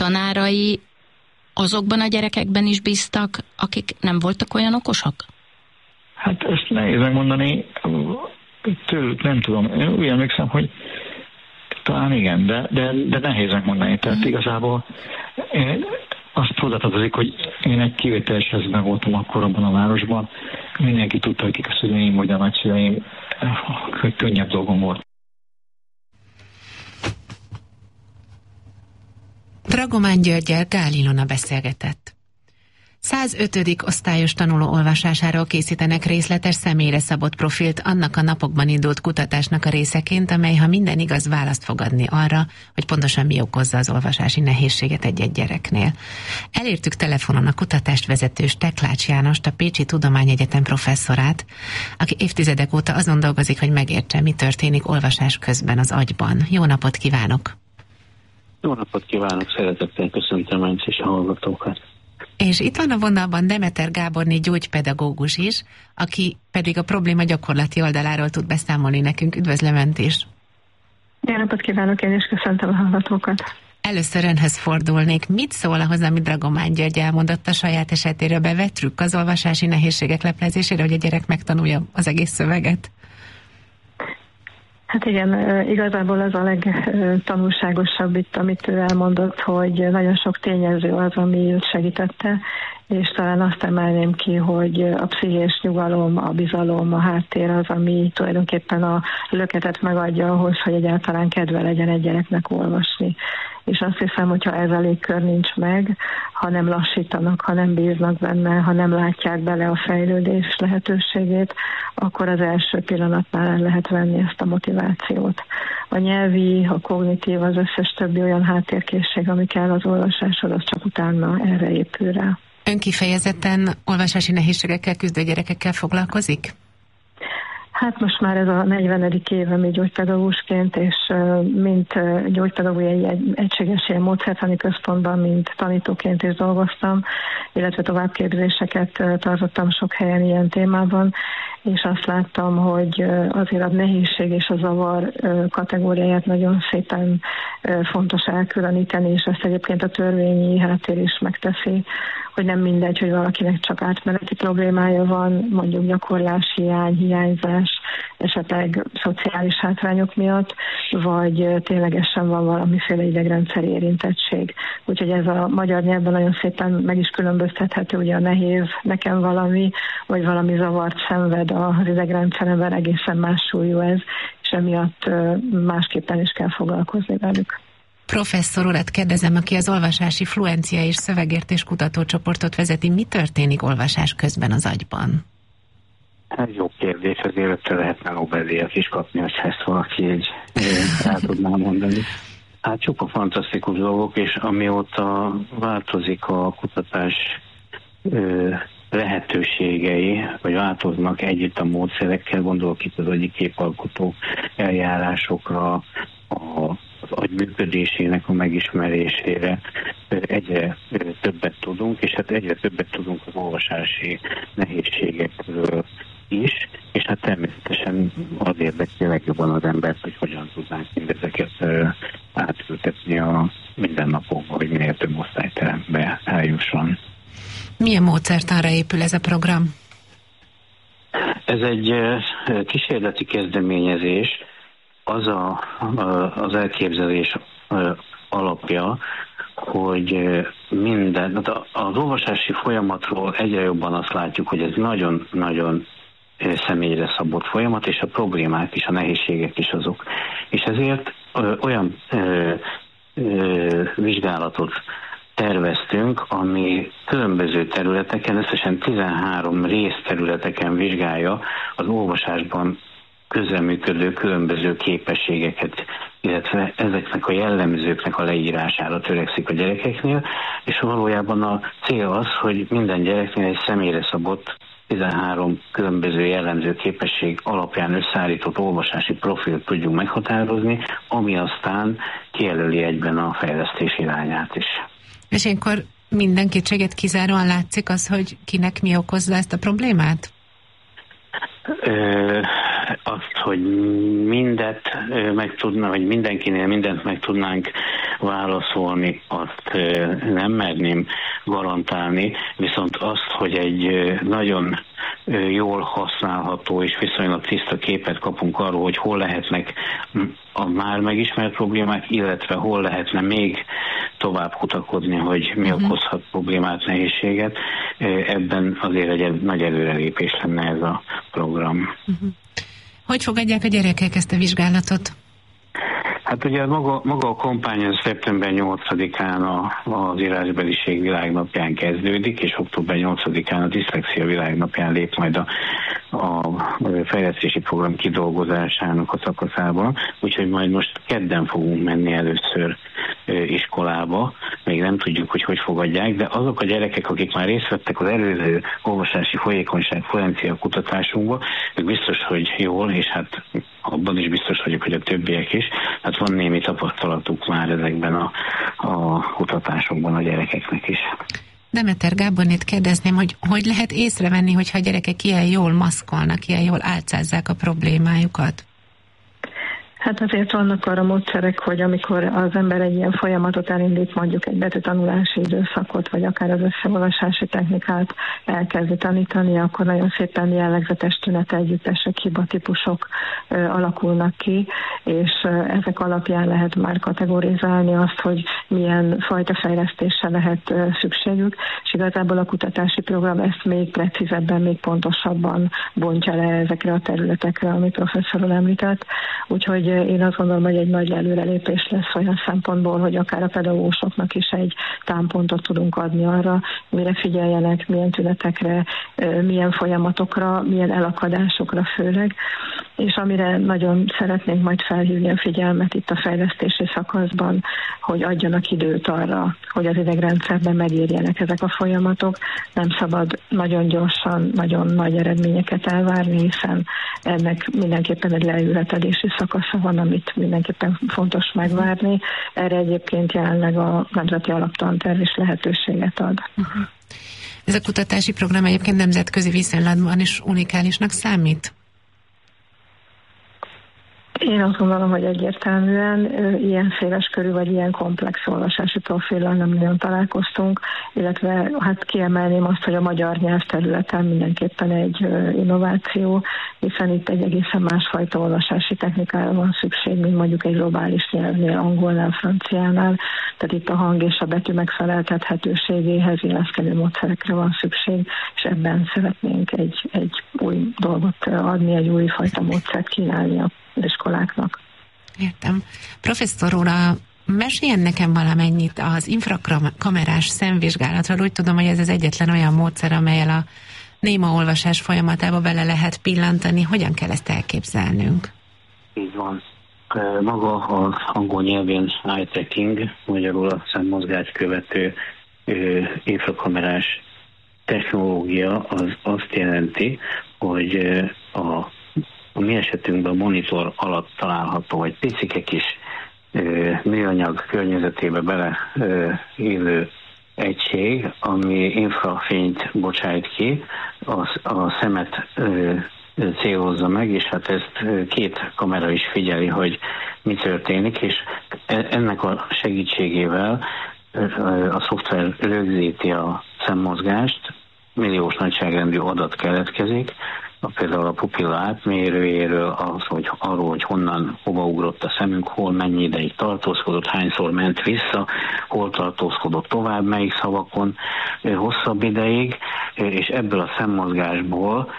tanárai azokban a gyerekekben is bíztak, akik nem voltak olyan okosak? Hát ezt nehéz megmondani, tőlük nem tudom. Én úgy emlékszem, hogy talán igen, de nehéz megmondani. Tehát igazából azt hozzátartozik, hogy én egy kivételes helyzetben voltam akkor abban a városban. Mindenki tudta, hogy kik a szüleim, vagy a nagyszüleim, hogy könnyebb dolgom volt. Dragomán Györggyel Gál Ilona beszélgetett. 105. osztályos tanuló olvasásáról készítenek részletes személyre szabott profilt annak a napokban indult kutatásnak a részeként, amely, ha minden igaz, választ fog adni arra, hogy pontosan mi okozza az olvasási nehézséget egy-egy gyereknél. Elértük telefonon a kutatást vezető Steklács Jánost, a Pécsi Tudományegyetem professzorát, aki évtizedek óta azon dolgozik, hogy megértse, mi történik olvasás közben az agyban. Jó napot kívánok! Jó napot kívánok, szeretettel köszöntöm önt és a hallgatókat. És itt van a vonalban Demeter Gáborné gyógypedagógus is, aki pedig a probléma gyakorlati oldaláról tud beszámolni nekünk. Üdvözlöm önt is! Jó napot kívánok, én is köszöntöm a hallgatókat! Először önhöz fordulnék. Mit szól ahhoz, amit Dragomán György elmondott a saját esetéről? Bevett trükk az olvasási nehézségek leplezésére, hogy a gyerek megtanulja az egész szöveget? Hát igen, igazából az a legtanulságosabb itt, amit ő elmondott, hogy nagyon sok tényező az, ami őt segítette, és talán azt emelném ki, hogy a pszichés nyugalom, a bizalom, a háttér az, ami tulajdonképpen a löketet megadja ahhoz, hogy egyáltalán kedve legyen egy gyereknek olvasni. És azt hiszem, hogyha ez a légkör nincs meg, ha nem lassítanak, ha nem bíznak benne, ha nem látják bele a fejlődés lehetőségét, akkor az első pillanatnál el lehet venni ezt a motivációt. A nyelvi, a kognitív, az összes többi olyan háttérkészség, ami kell az olvasáshoz, az csak utána erre épül rá. Ön kifejezetten olvasási nehézségekkel küzdő gyerekekkel foglalkozik? Hát most már ez a 40. évem gyógypedagógusként, és mint gyógypedagógiai egységes ilyen módszertani központban, mint tanítóként is dolgoztam, illetve továbbképzéseket tartottam sok helyen ilyen témában, és azt láttam, hogy azért a nehézség és a zavar kategóriáját nagyon szépen fontos elkülöníteni, és ezt egyébként a törvényi háttér is megteszi, hogy nem mindegy, hogy valakinek csak átmeneti problémája van, mondjuk gyakorláshiány, hiányzás, esetleg szociális hátrányok miatt, vagy ténylegesen van valamiféle idegrendszeri érintettség. Úgyhogy ez a magyar nyelvben nagyon szépen meg is különböztethető, ugye a nehéz, nekem valami, vagy valami zavart szenved az idegrendszeremben, egészen más súlyú ez, és emiatt másképpen is kell foglalkozni velük. Professzor urat kérdezem, aki az olvasási fluencia és szövegértés kutatócsoportot vezeti. Mi történik olvasás közben az agyban? Ez jó kérdés, az életre lehetne Nobel-díjat is kapni, hogy ezt valaki így el tudná mondani. Hát csupa fantasztikus dolgok, és amióta változik a kutatás lehetőségei, vagy változnak együtt a módszerekkel, gondolok itt az agyi képalkotó eljárásokra, az agy működésének a megismerésére, egyre többet tudunk, és hát egyre többet tudunk az olvasási nehézségekről is, és hát természetesen az érdekli legjobban az embert, hogy hogyan tudnánk mindezeket átültetni a mindennapokba, hogy minél több osztályterembe eljusson. Milyen módszertanra épül ez a program? Ez egy kísérleti kezdeményezés, az elképzelés alapja, hogy az olvasási folyamatról egyre jobban azt látjuk, hogy ez nagyon-nagyon személyre szabott folyamat, és a problémák is, a nehézségek is azok. És ezért olyan vizsgálatot terveztünk, ami különböző területeken, összesen 13 részterületeken vizsgálja az olvasásban közreműködő különböző képességeket, illetve ezeknek a jellemzőknek a leírására törekszik a gyerekeknél, és valójában a cél az, hogy minden gyereknél egy személyre szabott 13 különböző jellemző képesség alapján összeállított olvasási profilt tudjunk meghatározni, ami aztán kijelöli egyben a fejlesztés irányát is. És ilyenkor minden kétséget kizáróan látszik az, hogy kinek mi okozza ezt a problémát? azt, hogy mindet meg tudna, vagy mindenkinél mindent meg tudnánk válaszolni, azt nem merném garantálni, viszont azt, hogy egy nagyon jól használható és viszonylag tiszta képet kapunk arról, hogy hol lehetnek a már megismert problémák, illetve hol lehetne még tovább kutakodni, hogy mi okozhat problémát, nehézséget. Ebben azért egy nagy előrelépés lenne ez a program. Hogy fogadják a gyerekek ezt a vizsgálatot? Hát ugye maga a kampány az szeptember 8-án az írásbeliség világnapján kezdődik, és október 8-án a diszlexia világnapján lép majd a fejlesztési program kidolgozásának a szakaszában, úgyhogy majd most kedden fogunk menni először iskolába, még nem tudjuk, hogy fogadják, de azok a gyerekek, akik már részt vettek az előző olvasási folyékonyság fluencia kutatásunkba, ők biztos, hogy jól, és hát abban is biztos vagyok, hogy a többiek is, hát van némi tapasztalatuk már ezekben a kutatásokban a gyerekeknek is. Demeter Gábornét kérdezném, hogy lehet észrevenni, hogyha a gyerekek ilyen jól maszkolnak, ilyen jól álcázzák a problémájukat? Hát azért vannak arra módszerek, hogy amikor az ember egy ilyen folyamatot elindít, mondjuk egy betűtanulási időszakot, vagy akár az összeolvasási technikát elkezdi tanítani, akkor nagyon szépen jellegzetes tünetegyüttesek, hibatípusok alakulnak ki, és ezek alapján lehet már kategorizálni azt, hogy milyen fajta fejlesztésre lehet szükségük, és igazából a kutatási program ezt még precízebben, még pontosabban bontja le ezekre a területekre, amit professzor úr említett. Úgyhogy én azt gondolom, hogy egy nagy előrelépés lesz olyan szempontból, hogy akár a pedagógusoknak is egy támpontot tudunk adni arra, mire figyeljenek, milyen tünetekre, milyen folyamatokra, milyen elakadásokra főleg, és amire nagyon szeretnénk majd felhívni a figyelmet itt a fejlesztési szakaszban, hogy adjanak időt arra, hogy az idegrendszerben megérjenek ezek a folyamatok. Nem szabad nagyon gyorsan, nagyon nagy eredményeket elvárni, hiszen ennek mindenképpen egy leültetedési szakasza van, amit mindenképpen fontos megvárni. Erre egyébként jelenleg a Nemzeti Alaptanterv is lehetőséget ad. Ez a kutatási program egyébként nemzetközi viszonylatban is unikálisnak számít? Én azt gondolom, hogy egyértelműen ilyen széleskörű vagy ilyen komplex olvasási profillal nem nagyon találkoztunk, illetve hát kiemelném azt, hogy a magyar nyelvterületen mindenképpen egy innováció, hiszen itt egy egészen másfajta olvasási technikára van szükség, mint mondjuk egy globális nyelvnél, angolnál, franciánál, tehát itt a hang és a betű megfeleltethetőségéhez illeszkedő módszerekre van szükség, és ebben szeretnénk egy új dolgot adni, egy új fajta módszert kínálni az iskoláknak. Értem. Professzor úr, meséljen nekem valamennyit az infrakamerás szemvizsgálatról. Úgy tudom, hogy ez az egyetlen olyan módszer, amellyel a néma olvasás folyamatába bele lehet pillantani. Hogyan kell ezt elképzelnünk? Így van. Maga az angol nyelvén eye tracking, magyarul a szemmozgást követő infrakamerás technológia az azt jelenti, hogy a mi esetünkben a monitor alatt található egy picike kis műanyag környezetébe beleillő egység, ami infrafényt bocsájt ki, a szemet célozza meg, és hát ezt két kamera is figyeli, hogy mi történik, és ennek a segítségével a szoftver rögzíti a szemmozgást, milliós nagyságrendű adat keletkezik, például a pupilla átmérőjéről, arról, hogy honnan, hova ugrott a szemünk, hol mennyi ideig tartózkodott, hányszor ment vissza, hol tartózkodott tovább, melyik szavakon hosszabb ideig, és ebből a szemmozgásból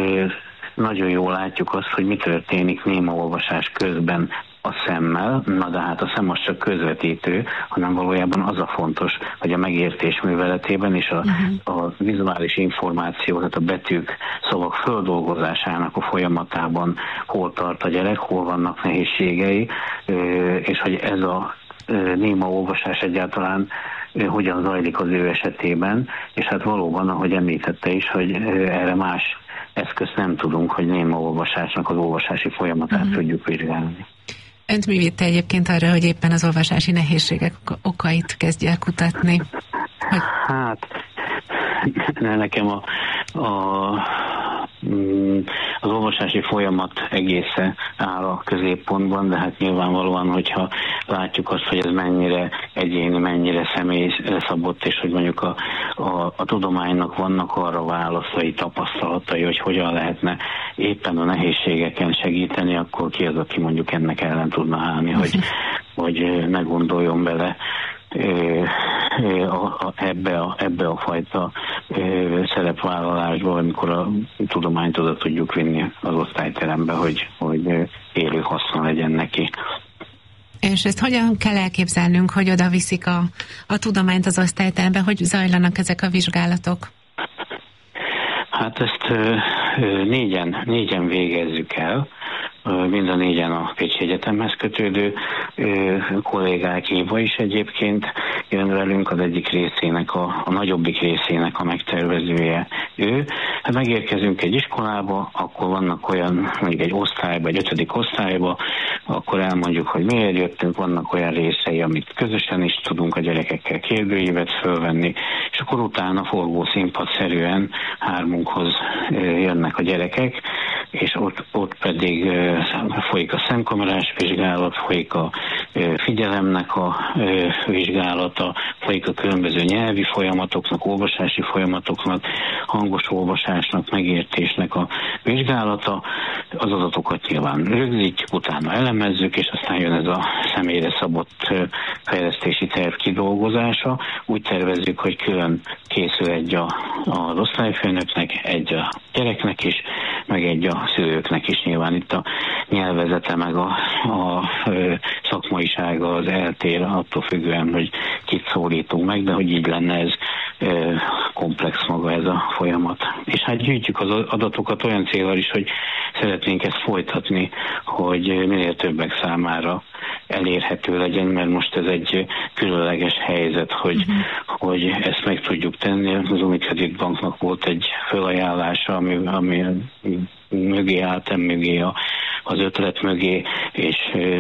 nagyon jól látjuk azt, hogy mi történik némaolvasás közben a szemmel, na de hát a szem az csak közvetítő, hanem valójában az a fontos, hogy a megértés műveletében és a vizuális információ, tehát a betűk, szavak földolgozásának a folyamatában hol tart a gyerek, hol vannak nehézségei, és hogy ez a néma olvasás egyáltalán hogyan zajlik az ő esetében, és hát valóban, ahogy említette is, hogy erre más eszközt nem tudunk, hogy néma olvasásnak az olvasási folyamatát tudjuk vizsgálni. Önt mi vitte egyébként arra, hogy éppen az olvasási nehézségek okait kezdje el kutatni? Hát, nekem az olvasási folyamat egészen áll a középpontban, de hát nyilvánvalóan, hogyha látjuk azt, hogy ez mennyire egyéni, mennyire személyre szabott, és hogy mondjuk a tudománynak vannak arra válaszai, tapasztalatai, hogy hogyan lehetne éppen a nehézségeken segíteni, akkor ki az, aki mondjuk ennek ellen tudna állni, hogy ne gondoljon bele ebbe a fajta szerepvállalásba, amikor a tudományt oda tudjuk vinni az osztályterembe, hogy élő haszna legyen neki. És ezt hogyan kell elképzelnünk, hogy oda viszik a tudományt az osztályterembe, hogy zajlanak ezek a vizsgálatok? Hát ezt négyen végezzük el, mind a négyen a Pécsi Egyetemhez kötődő kollégák, Éva is egyébként jön velünk, az egyik részének, a nagyobbik részének a megtervezője ő. Hát megérkezünk egy iskolába, akkor vannak olyan, mondjuk egy osztályba, egy 5. osztályba, akkor elmondjuk, hogy miért jöttünk, vannak olyan részei, amit közösen is tudunk a gyerekekkel kérdőívet fölvenni, és akkor utána forgószínpadszerűen hármunkhoz jönnek a gyerekek, és ott pedig folyik a szemkamerás vizsgálat, folyik a figyelemnek a vizsgálata, folyik a különböző nyelvi folyamatoknak, olvasási folyamatoknak, hangos olvasásnak, megértésnek a vizsgálata. Az adatokat nyilván rögzítjük, utána elemezzük, és aztán jön ez a személyre szabott fejlesztési terv kidolgozása. Úgy tervezzük, hogy külön készül egy az osztályfőnöknek, egy a gyereknek is, meg egy a szülőknek is. Nyilván itt a nyelvezete meg a szakmaisága az eltér attól függően, hogy kit szólítunk meg, de hogy így lenne ez komplex maga ez a folyamat. És hát gyűjtjük az adatokat olyan célral is, hogy szeretnénk ezt folytatni, hogy minél többek számára elérhető legyen, mert most ez egy különleges helyzet, hogy ezt meg tudjuk tenni. Az Unicredit Banknak volt egy felajánlása, ami mögé állt, mögé az ötlet mögé, és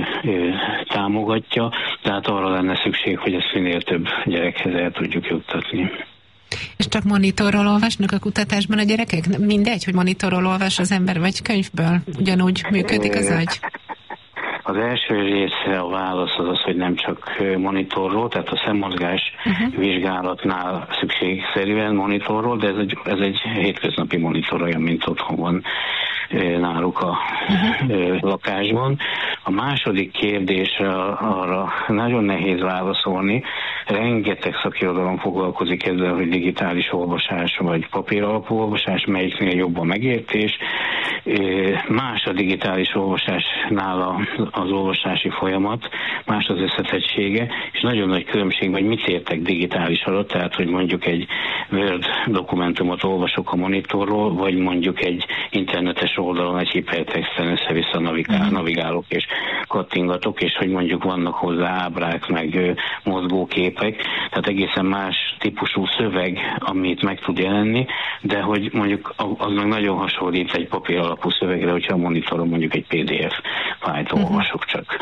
támogatja, tehát arra lenne szükség, hogy ezt minél több gyerekhez el tudjuk juttatni. És csak monitorról olvasnak a kutatásban a gyerekek? Mindegy, hogy monitorról olvas az ember, vagy könyvből? Ugyanúgy működik az agy? Az első része a válasz az, hogy nem csak monitorról, tehát a szemmozgás vizsgálatnál szükségszerűen monitorról, de ez egy hétköznapi monitor, olyan, mint otthon van náluk a lakásban. A második kérdés arra nagyon nehéz válaszolni. Rengeteg szakirodalom foglalkozik ezzel, hogy digitális olvasás vagy papíralapú olvasás, melyiknél jobb a megértés. Más a digitális olvasásnál az olvasási folyamat, más az összetettsége, és nagyon nagy különbség, hogy mit értek digitális alatt, tehát hogy mondjuk egy Word dokumentumot olvasok a monitorról, vagy mondjuk egy internetes oldalon egy hipertexten össze-vissza navigálok és kattingatok, és hogy mondjuk vannak hozzá ábrák, meg mozgóképek, tehát egészen más típusú szöveg, amit meg tud jelenni, de hogy mondjuk az meg nagyon hasonlít egy papír alapú szövegre, hogyha a monitoron mondjuk egy PDF fájlt olvasok csak.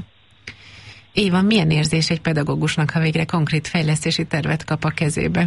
Éva, milyen érzés egy pedagógusnak, ha végre konkrét fejlesztési tervet kap a kezébe?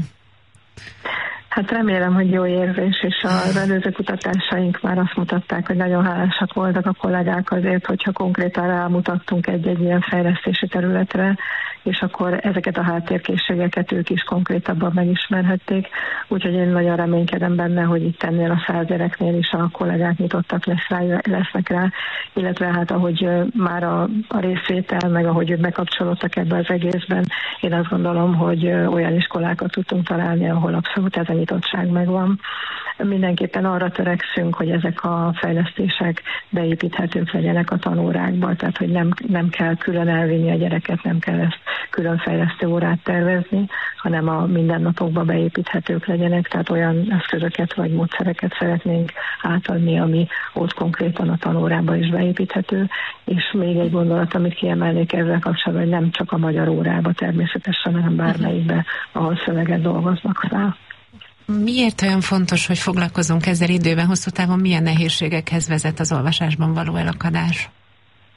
Hát remélem, hogy jó érzés, és az előző kutatásaink már azt mutatták, hogy nagyon hálásak voltak a kollégák azért, hogyha konkrétan rámutattunk egy ilyen fejlesztési területre, és akkor ezeket a háttérkészségeket ők is konkrétabban megismerhették. Úgyhogy én nagyon reménykedem benne, hogy itt ennél a 100 gyereknél is a kollégák nyitottak lesznek rá, illetve hát ahogy már a részvétel, meg ahogy ők bekapcsolódtak ebbe az egészben, én azt gondolom, hogy olyan iskolákat tudtunk találni, ahol abszolút ez a nyitottság megvan. Mindenképpen arra törekszünk, hogy ezek a fejlesztések beépíthetők legyenek a tanórákba, tehát hogy nem kell külön elvinni a gyereket, nem kell ezt külön fejlesztő órát tervezni, hanem a mindennapokba beépíthetők legyenek, tehát olyan eszközöket vagy módszereket szeretnénk átadni, ami ott konkrétan a tanórába is beépíthető, és még egy gondolat, amit kiemelnék ezzel kapcsolatban, hogy nem csak a magyar órába természetesen, hanem bármelyikbe, ahol szöveget dolgoznak rá. Miért olyan fontos, hogy foglalkozunk ezzel időben, hosszú távon milyen nehézségekhez vezet az olvasásban való elakadás?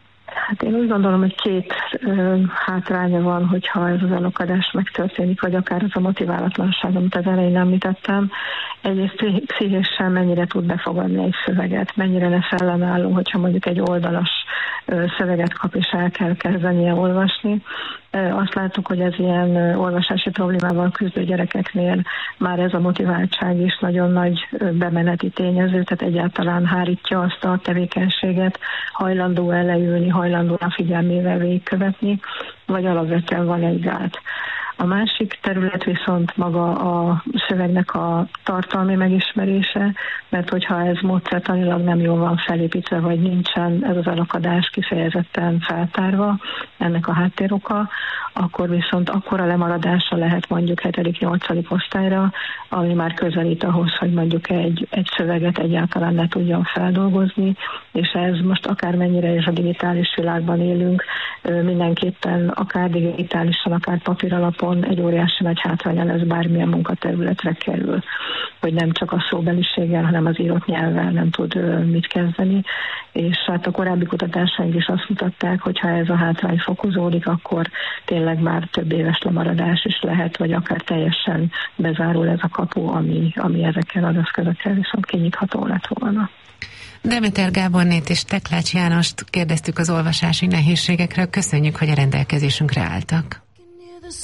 Hát én úgy gondolom, hogy két hátránya van, hogyha ez az elakadás megtörténik, vagy akár az a motiválatlanság, amit az elején említettem. Egyrészt pszichésen mennyire tud befogadni egy szöveget, mennyire lesz ellenálló, hogyha mondjuk egy oldalas szöveget kap és el kell kezdenie olvasni. Azt láttuk, hogy az ilyen olvasási problémával küzdő gyerekeknél már ez a motiváltság is nagyon nagy bemeneti tényező, tehát egyáltalán hárítja azt a tevékenységet, hajlandó leülni, hajlandó a figyelmével végigkövetni, vagy alapvetően van egy gát. A másik terület viszont maga a szövegnek a tartalmi megismerése, mert hogyha ez módszertanilag nem jól van felépítve, vagy nincsen ez az elakadás kifejezetten feltárva, ennek a háttéroka, akkor viszont akkora lemaradása lehet mondjuk 7.-8. osztályra, ami már közelít ahhoz, hogy mondjuk egy szöveget egyáltalán ne tudjon feldolgozni, és ez most akármennyire is a digitális világban élünk, mindenképpen akár digitálisan, akár papíralapon egy óriási nagy hátránya lesz, bármilyen munkaterületre kerül, hogy nem csak a szóbeliséggel, hanem az írott nyelvvel nem tud mit kezdeni, és hát a korábbi kutatásaink is azt mutatták, hogy ha ez a hátrány fokozódik, akkor tényleg már több éves lemaradás is lehet, vagy akár teljesen bezárul ez a kapu, ami ezekkel az eszközökkel viszont kinyitható lett volna. Demeter Gábornét és Teklács Jánost kérdeztük az olvasási nehézségekről. Köszönjük, hogy a rendelkezésünkre álltak.